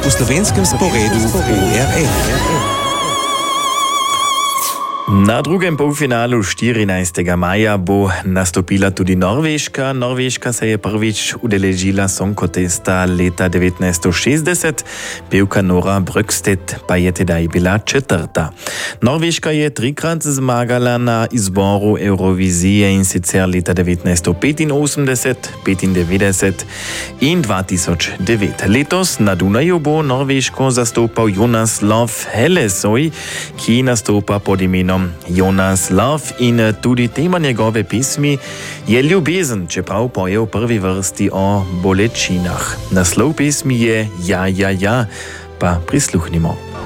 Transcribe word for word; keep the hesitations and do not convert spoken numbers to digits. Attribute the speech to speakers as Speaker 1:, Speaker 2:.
Speaker 1: v slovenskem sporedu O R F.
Speaker 2: Na drugem polfinalu štirinajstega maja bo nastopila tudi Norveška. Norveška se je prvič udeležila song contesta leta devetnajststo šestdeset, pevka Nora Brøgstedt pa je tedaj bila četrta. Norveška je trikrat zmagala na izboru Eurovizije, in sicer leta devetnajststo petinosemdeset, petindevetdeset in dva tisoč devet. Letos na Dunaju bo Norveško zastopal Jonas Love Hellesøy, ki nastopa pod imenom Jonas Love, in tudi tema njegove pesmi je ljubezen, čeprav poje v prvi vrsti o bolečinah. Naslov pesmi je Ja, ja, ja, pa prisluhnimo.